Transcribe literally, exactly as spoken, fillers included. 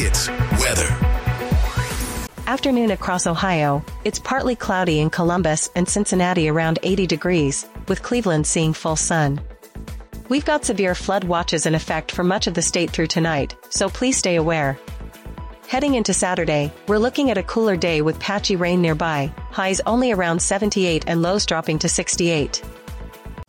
Hits weather. Afternoon across Ohio, it's partly cloudy in Columbus and Cincinnati around eighty degrees, with Cleveland seeing full sun. We've got severe flood watches in effect for much of the state through tonight, so please stay aware. Heading into Saturday, we're looking at a cooler day with patchy rain nearby, highs only around seventy-eight and lows dropping to sixty-eight.